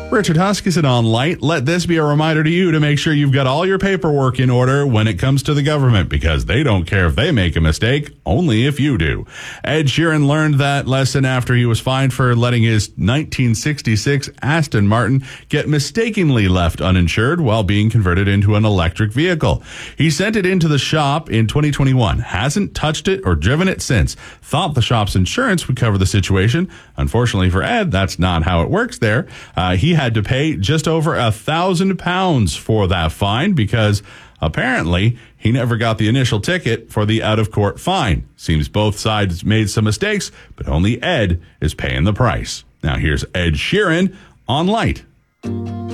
Richard Huskisson on Light. Let this be a reminder to you to make sure you've got all your paperwork in order when it comes to the government, because they don't care if they make a mistake, only if you do. Ed Sheeran learned that lesson after he was fined for letting his 1966 Aston Martin get mistakenly left uninsured while being converted into an electric vehicle. He sent it into the shop in 2021, hasn't touched it or driven it since. Thought the shop's insurance would cover the situation. Unfortunately for Ed, that's not how it works there. He had to pay just over £1,000 for that fine because apparently he never got the initial ticket for the out-of-court fine. Seems both sides made some mistakes, but only Ed is paying the price. Now here's Ed Sheeran on Light.